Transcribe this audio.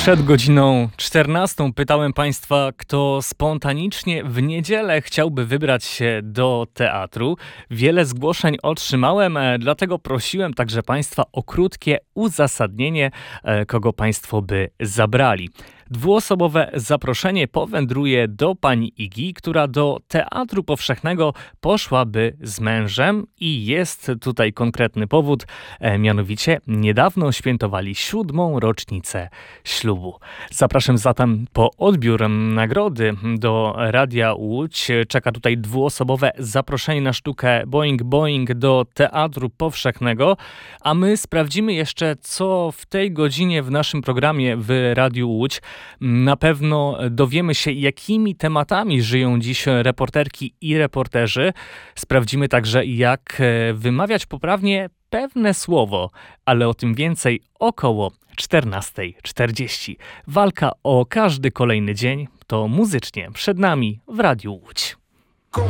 Przed godziną 14 pytałem Państwa, kto spontanicznie w niedzielę chciałby wybrać się do teatru. Wiele zgłoszeń otrzymałem, dlatego prosiłem także Państwa o krótkie uzasadnienie, kogo Państwo by zabrali. Dwuosobowe zaproszenie powędruje do pani Igi, która do Teatru Powszechnego poszłaby z mężem i jest tutaj konkretny powód, mianowicie niedawno świętowali 7. rocznicę ślubu. Zapraszam zatem po odbiór nagrody do Radia Łódź. Czeka tutaj dwuosobowe zaproszenie na sztukę Boing Boing do Teatru Powszechnego, a my sprawdzimy jeszcze, co w tej godzinie w naszym programie w Radiu Łódź. Na pewno dowiemy się, jakimi tematami żyją dziś reporterki i reporterzy. Sprawdzimy także, jak wymawiać poprawnie pewne słowo, ale o tym więcej około 14:40. Walka o każdy kolejny dzień to muzycznie przed nami w Radiu Łódź.